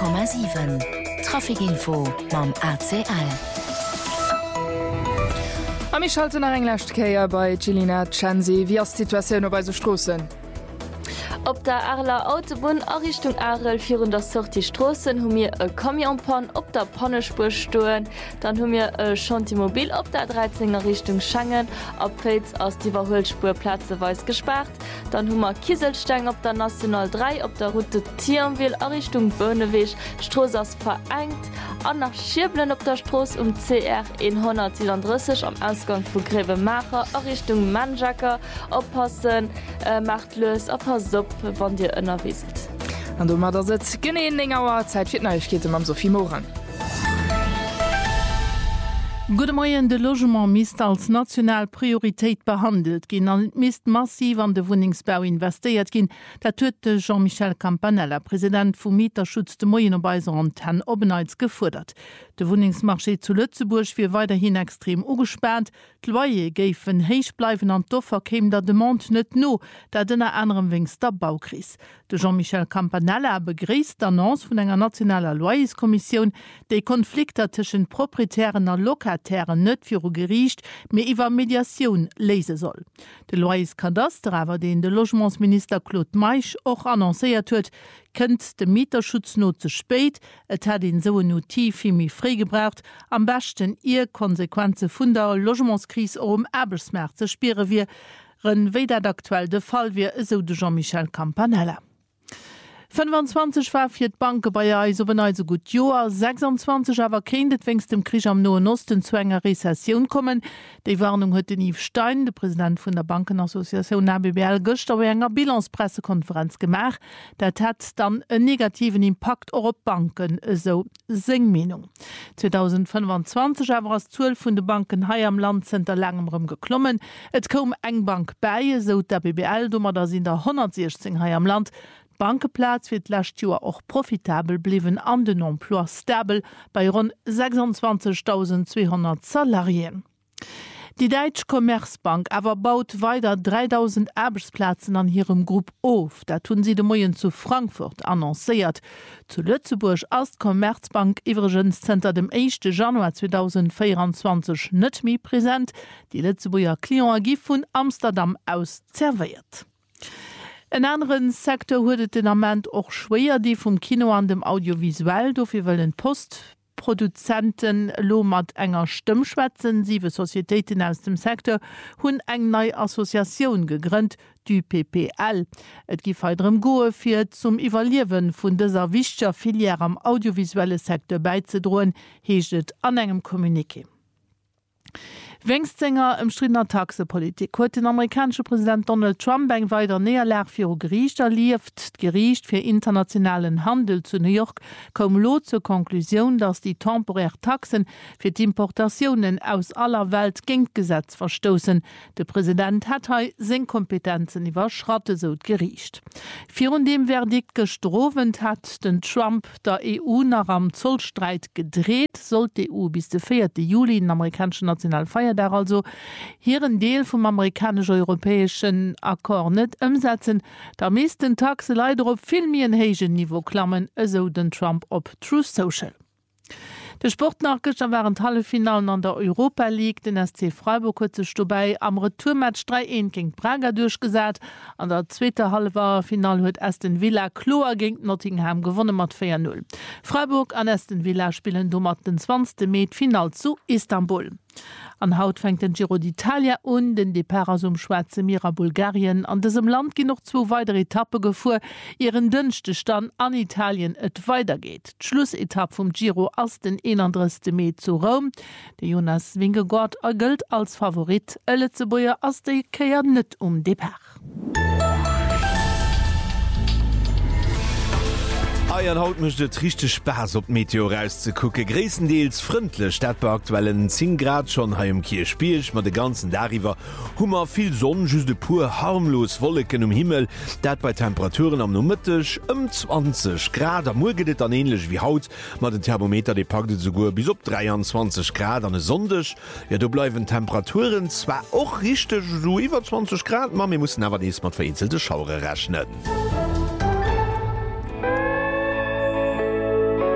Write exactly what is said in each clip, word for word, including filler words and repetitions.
Komma sieben. Trafikinfo mam A C L. Am ich schalte nach Englächtkeier bei Gilina Chansi wie as Situationun bei so Strossen. Op der Arler Autobahn a Richtung Arel führen das durch die Straßen, hun mir e Kamionpan op der Pannespur stoen, dann hun mir e Chantimobil op der dreizehner Richtung Schengen, op Fels aus die Überholspurplatze weis gesperrt, dann hummer Kieselstein op der National drei op der Route Tierwil a Richtung Böhneweg, Stroß ass verengt, an nach Schiblen op der Stroß um C R hundertsiebenunddreißig am Ausgang vu Grevemacher a Richtung Manjacker oppassen, äh, macht los op Suppe, wann dir ënner wiset. An du mat der sitzt geneen engerer Zeit fir Neuigkeiten am Sophie Moran. Gute Morgen, de Logement misst als Nationalpriorität behandelt gin an misst massiv an de Wohnungsbau investiert gin. Dat huet Jean-Michel Campanella, Präsident vum Mieterschutz de Moyenobeiser an Herrn Obenheits gefordert. De Wohnungsmarché zu Lützeburg fir weiterhin extrem ugesperrt. D'Loyer géifen héich bleiwen an d'Offer kéim der Demand net no, dat dënner anderem wings der Baukris. De Jean-Michel Campanella begréisst d'Annonce vun enger nationaler Loyerskommission, déi Konflikter tschen proprietären a Lokatieren net fir geriicht, mé iwwer Mediatioun lese soll. De Loyerskadaster awer den de Logementsminister Claude Meich och annoncéiert huet, kënnt de Mieterschutz no ze spéit, et hat den so notiv vimi frégebracht, am besten ihr Konsequenze vun der Logementskris om Erbelsmerk ze spire wie, ren wéi dat aktuell de Fall wie eso de Jean-Michel Campanella. fünfundzwanzig war fir d Banke bei Eis op so gut Joer, sechsundzwanzig awer kendet wéngst dem Krich am Noen Osten zu enger Rezession kommen. Dei Warnung huet den Yves Stein, de Präsident vun der Bankenassoziation A B B L gëcht awer enger Bilanzpressekonferenz gemach, dat hat dann en negativen Impact op Banken eso seng Menung. zwanzig fünfundzwanzig awer as zwölf vun de Banken hai am Land sind der langemrem geklommen. Et kom eng Bank bei, so der B B L dummer da sind der hundertsechzehn hai am Land. Bankeplatz wird last Jahr auch profitabel blieben an den Emploi stabil bei rund sechsundzwanzigtausendzweihundert Salarien. Die Deutsche Commerzbank aber baut weiter dreitausend Arbeitsplätze an ihrem Gruppe auf. Da tun sie de Moyen zu Frankfurt annonciert. Zu Lützeburg als Commerzbank übrigens hinter dem ersten Januar zweitausendvierundzwanzig nicht mehr präsent. Die Lützeburger Klientin von Amsterdam aus serviert. En anderen Sektor huet den Amment och schwéier die vum Kino an dem Audiovisuell, dofir wëllen Postproduzenten lo mat enger Stimmschwätzen, sieve Societäten aus dem Sektor hunn eng nei Assoziatioun gegrünnt, du P P L. Et gif heidrem Goe fir zum Evaluieren vun déser wichtiger Filière am audiovisuelle Sektor beizedroen, heeget an engem Kommuniké. Wengstsänger im Stridner Taxepolitik huet den amerikanische Präsident Donald Trump eng weiter Näherlag fir Gericht erlieft. Gericht fir internationalen Handel zu New York kom lo zur Konklusion, dass die temporär Taxen fir d'Importationen aus aller Welt gegen Gesetz verstoßen. Der Präsident hat hei seng Kompetenzen iwwerschratte so Gericht. Virun dem Verdikt gestrovent hat den Trump der E U nach am Zollstreit gedreht, soll die E U bis den vierten Juli den amerikanischen Nationalfeier der also hier ein Deel vom amerikanisch-europäischen Akkord nicht umsetzen, da meisten Taxe leider auf viel mehr ein höheres Niveau klammen, so den Trump op Truth Social. De Sportnachrichten waren Hallefinalen an der Europa League, den S C Freiburg hat sich dabei am Retourmatch drei eins gegen Braga durchgesetzt. An der zweiten Halbfinale hat Aston Villa klar gegen Nottingham gewonnen mit vier null. Freiburg und Aston Villa spielen dummer den zwanzigsten Mai Final zu Istanbul. An Haut fängt den Giro d'Italia und den Depart um Schwarze Meer Bulgarien. An diesem Land gehen noch zwei weitere Etappen gefuhr. Ihren dünnste Stand an Italien et weitergeht. Die Schlussetappe vom Giro aus den einunddreißigsten Mai zu Rom. Der Jonas Vingegaard gilt als Favorit. Lützeburger aus der Kehr nicht um Depart. Eier haut mecht et trichte Spaß op Meteor rauszukucke. Gräendeels frontle Stadtparkwellen zehn Grad schon haim Kier spielch mat de ganzen Dariwer. Hummer viel Sonn just de pur harmlos Wolleken um Himmel, dat bei Temperaturen am Nomëttech ëm zwanzig Grad am Murgedet an ähnlich wie Haut, mat den Thermometer de paktet sogur bis op dreiundzwanzig Grad an sondech. Ja du bleiwen Temperaturen zwar och richtig so iwwer zwanzig Grad, ma mir muss awer des mat vereinzelte Schaure rechnen.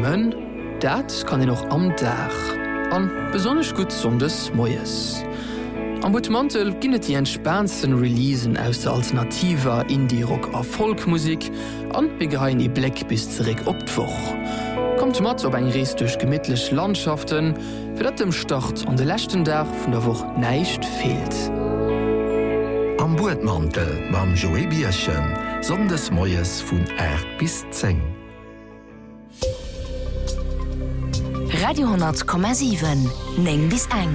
Stimmen, dat kann ihr noch am Dach. An besonders gut sondes Moes. Am Butmantel ginnet die entspannsten Releasen aus der alternativer Indie-Rock a Folkmusik an begehein e Black bis zurück opdwoch. Kommt mat op eng Rees durch gemidtlech Landschaften, fir dat dem Start an de lächten Dach vun der Woch neicht fehlt. Am Butmantel mam Joe Bierchen, sondes Moes vun Erd bis zeng. Radio hundert Komma sieben neng bis eng.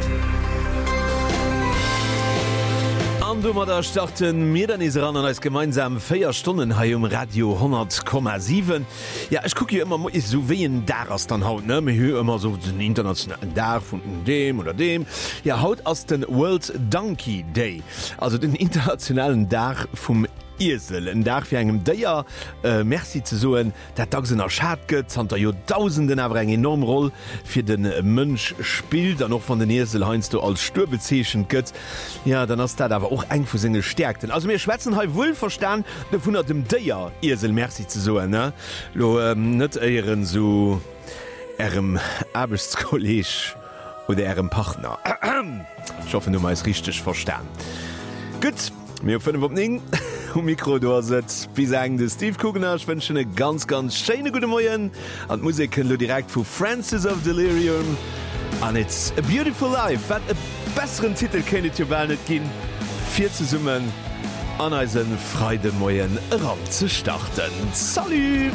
Dummer da starten mir dann is ran an als gemeinsam feier Stunden ha um Radio hundert Komma sieben. Ja ich gucke immer is so wehen daras dann haut ne hö immer so den internationalen Dach von dem oder dem. Ja haut aus den World Donkey Day, also den internationalen Dach vom Isel en Dach fir engem Déier äh, Merci ze soen, dat Dag sinn er Schad gëtt, hanter jo tausenden awer eng enorm Roll fir den Mënsch spielt, an noch van den Isel heinst du als Stürbezeechen gëtt. Ja dann ass dat awer och eng vu sine Stärkten. Also mir Schwetzen ha wuel verstan, de vun dem Déier Isel Merci ze soen ne Lo ähm, net eieren so Ärem Abelskolleg oder Ärem Partner. Ich hoffe du meist richtig verstan. Gut, mir fënne op ning. Mikro dosetzt wie sagen de Steve Kugner wënschen e ganz ganz schöne gute Moien an Musik können du direkt vu Francis of Delirium an it's a beautiful life wat e besseren Titel kennet ihr well net gin vier zu summen an eisen Freude Moien ran zu starten. Salut!